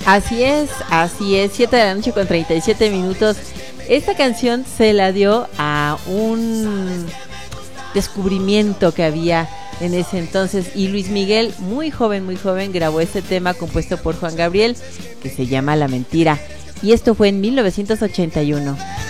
Así es, 7 de la noche con 37 minutos. Esta canción se la dio a un descubrimiento que había en ese entonces, y Luis Miguel, muy joven, grabó este tema compuesto por Juan Gabriel que se llama La Mentira, y esto fue en 1981.